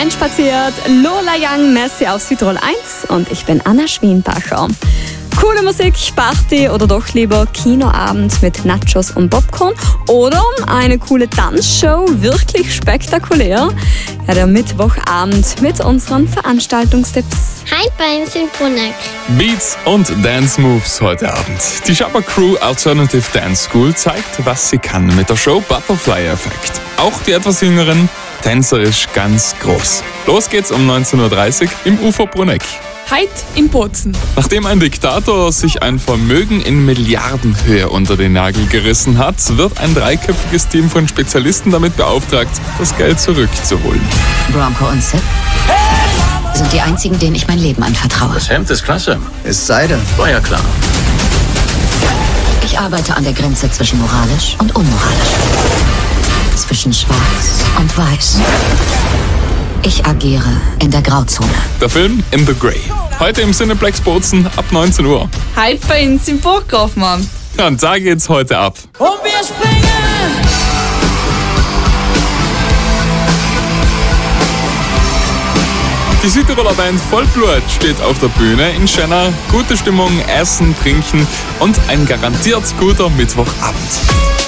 reinspaziert. Lola Young, Messi auf Südtirol 1 und ich bin Anna Schwienbacher. Coole Musik, Party oder doch lieber Kinoabend mit Nachos und Popcorn oder eine coole Tanzshow, wirklich spektakulär? Ja, der Mittwochabend mit unseren Veranstaltungstipps. Hi bei uns in Bruneck. Beats und Dance Moves heute Abend. Die Shabba Crew Alternative Dance School zeigt, was sie kann mit der Show Butterfly Effect. Auch die etwas jüngeren, tänzerisch ganz groß. Los geht's um 19.30 Uhr im Ufer Bruneck. Heute in Bozen. Nachdem ein Diktator sich ein Vermögen in Milliardenhöhe unter den Nagel gerissen hat, wird ein dreiköpfiges Team von Spezialisten damit beauftragt, das Geld zurückzuholen. Bronco und Sid sind die einzigen, denen ich mein Leben anvertraue. Das Hemd ist klasse. Es sei denn. War ja klar. Ich arbeite an der Grenze zwischen moralisch und unmoralisch. Zwischen schwarz und weiß. Ich agiere in der Grauzone. Der Film In the Grey. Heute im Cineplex Bozen ab 19 Uhr. Heute bei uns im Burgkaufmann. Ja, und da geht's heute ab. Und wir springen! Die Südtiroler Band Vollblut steht auf der Bühne in Schenna. Gute Stimmung, Essen, Trinken und ein garantiert guter Mittwochabend.